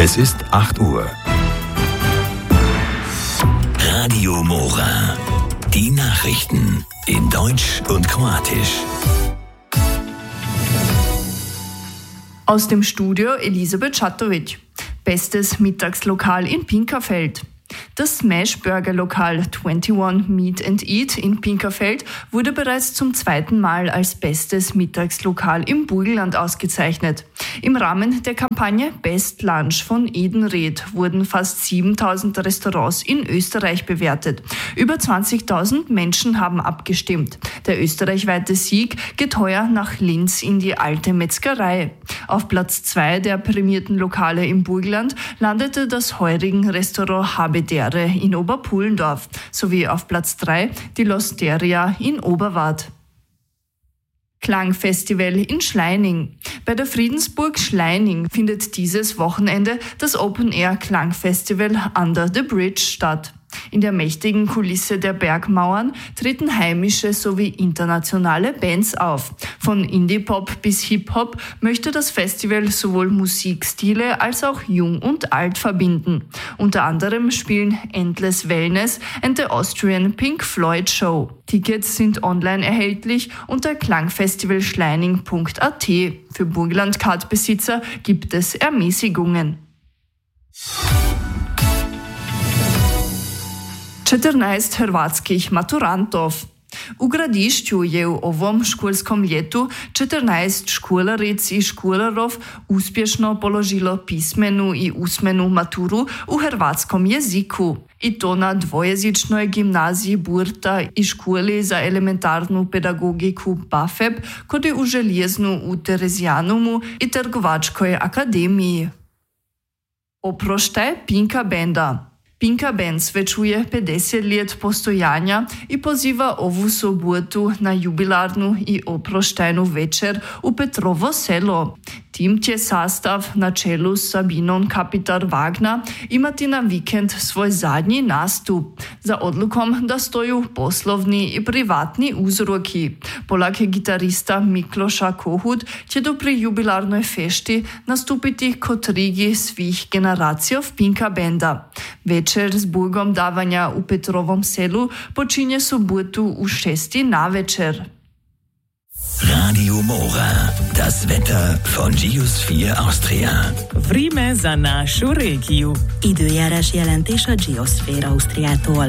Es ist 8 Uhr. Radio Mora. Die Nachrichten in Deutsch und Kroatisch. Aus dem Studio Elisabeth Schatovic. Bestes Mittagslokal in Pinkerfeld. Das Smash-Burger-Lokal 21 Meat and Eat in Pinkerfeld wurde bereits zum 2. Mal als bestes Mittagslokal im Burgenland ausgezeichnet. Im Rahmen der Kampagne Best Lunch von Edenred wurden fast 7.000 Restaurants in Österreich bewertet. Über 20.000 Menschen haben abgestimmt. Der österreichweite Sieg geht heuer nach Linz in die Alte Metzgerei. Auf Platz 2 der prämierten Lokale im Burgenland landete das Heurigen-Restaurant Habedere in Oberpullendorf sowie auf Platz 3 die L'Osteria in Oberwart. Klangfestival in Schleining. Bei der Friedensburg Schleining findet dieses Wochenende das Open-Air-Klangfestival Under the Bridge statt. In der mächtigen Kulisse der Bergmauern treten heimische sowie internationale Bands auf. Von Indie-Pop bis Hip-Hop möchte das Festival sowohl Musikstile als auch Jung und Alt verbinden. Unter anderem spielen Endless Wellness and the Austrian Pink Floyd Show. Tickets sind online erhältlich unter klangfestivalschleining.at. Für Burgenland-Card-Besitzer gibt es Ermäßigungen. 14 hrvatskih maturantov. U Gradišću je u ovom školskom ljetu 14 školaric i školarov uspješno položilo pismenu i usmenu maturu u hrvatskom jeziku. I to na dvojezičnoj gimnaziji Burta i školi za elementarnu pedagogiku BAFEB, kod je u Željeznu u Terezijanumu i Trgovačkoj akademiji. Oproštaj Pinka Benda. Pinka Band svečuje 50 let postojanja i poziva ovu sobotu na jubilarnu i oproštajnu večer u Petrovo selo. Tim će sastav na čelu s Sabinom Kapitar-Wagner imati na vikend svoj zadnji nastup. Za odlukom da stoju poslovni i privatni uzroki. Polak gitarista Mikloša Kohut će do pri jubilarnoj fešti nastupiti kot rigi svih generacijov Pinka Benda. Večer s burgom davanja u Petrovom selu počinje sobotu u 6 navečer. Radio Mora. Das Wetter von Geosphere Austria. Vreme za našu regiju. Időjárás jelentés a Geosphere Austriától.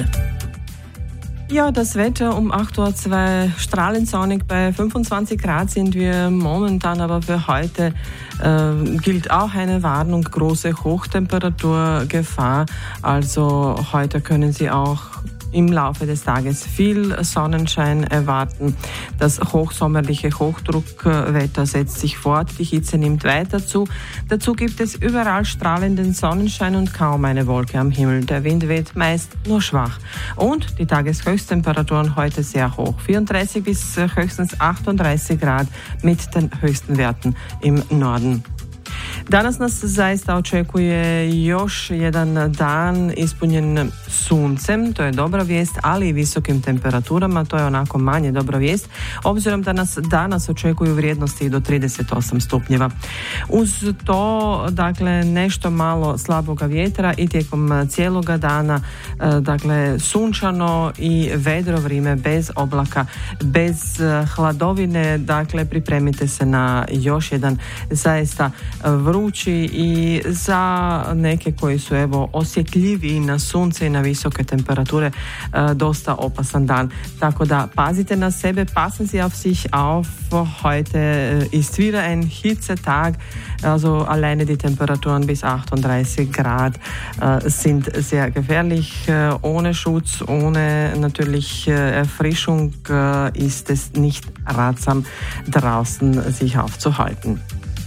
Ja, das Wetter um 8.02 Uhr strahlend sonnig. Bei 25 Grad sind wir momentan, aber für heute gilt auch eine Warnung, große Hochtemperaturgefahr. Also heute können Sie auch im Laufe des Tages viel Sonnenschein erwarten. Das hochsommerliche Hochdruckwetter setzt sich fort, die Hitze nimmt weiter zu. Dazu gibt es überall strahlenden Sonnenschein und kaum eine Wolke am Himmel. Der Wind weht meist nur schwach. Und die Tageshöchsttemperaturen heute sehr hoch. 34 bis höchstens 38 Grad mit den höchsten Werten im Norden. Danas nas zaista očekuje još jedan dan ispunjen suncem, to je dobra vijest, ali i visokim temperaturama, to je onako manje dobra vijest, obzirom da nas danas očekuju vrijednosti do 38 stupnjeva. Uz to, dakle, nešto malo slaboga vjetra i tijekom cijeloga dana, dakle, sunčano i vedro vrijeme bez oblaka, bez hladovine, dakle, pripremite se na još jedan zaista vrući i za neke koji su osjetljiviji na sunce i na visoke temperature dosta opasan dan. Tako da pazite na sebe, passen Sie auf sich auf. Heute ist wieder ein Hitzetag, also alleine die Temperaturen bis 38 Grad sind sehr gefährlich. Ohne Schutz, ohne natürlich Erfrischung ist es nicht ratsam, draußen sich aufzuhalten.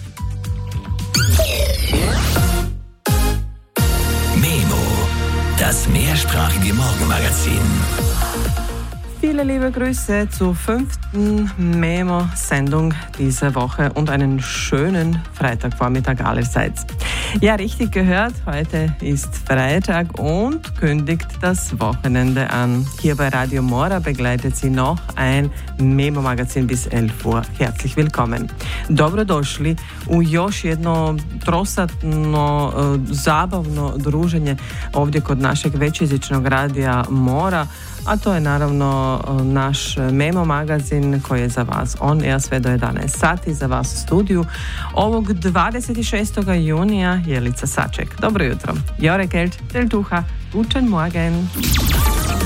Memo, das mehrsprachige Morgenmagazin. Viele liebe Grüße zur 5. Memo-Sendung dieser Woche und einen schönen Freitagvormittag allerseits. Ja, richtig gehört, heute ist Freitag und kündigt das Wochenende an. Hier bei Radio Mora begleitet Sie noch ein Memo-Magazin bis 11 Uhr. Herzlich willkommen. Dobrodošli u još jedno trosatno, zabavno druženje ovdje kod našeg većjezičnog radija Mora, a to je naravno naš Memo magazin koji je za vas on ja sve do 11 sati za vas u studiju. Ovog 26. junija Jelica Saček. Dobro jutro. Jore Kelt, del Tucha, guten Morgen.